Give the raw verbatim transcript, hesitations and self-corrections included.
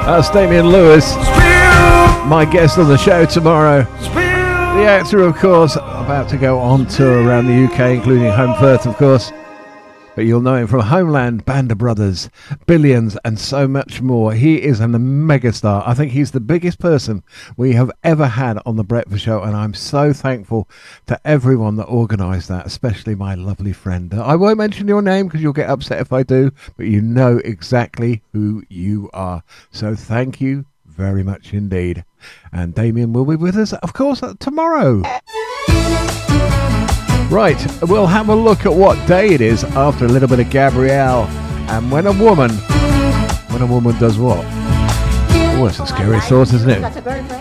That's Damian Lewis, my guest on the show tomorrow. The actor, of course, about to go on tour around the U K, including Home Firth, of course. But you'll know him from Homeland, Band of Brothers, Billions, and so much more. He is a megastar. I think he's the biggest person we have ever had on The Breakfast Show, and I'm so thankful to everyone that organised that, especially my lovely friend. I won't mention your name because you'll get upset if I do, but you know exactly who you are. So thank you very much indeed. And Damian will be with us, of course, tomorrow. Right, we'll have a look at what day it is after a little bit of Gabrielle. And when a woman, when a woman does what? Oh, it's a scary thought, isn't it?